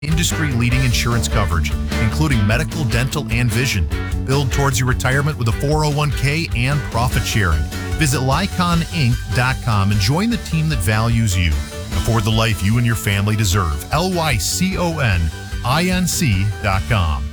Industry-leading insurance coverage, including medical, dental, and vision. Build towards your retirement with a 401k and profit sharing. Visit lyconinc.com and join the team that values you. Afford the life you and your family deserve. lyconinc.com.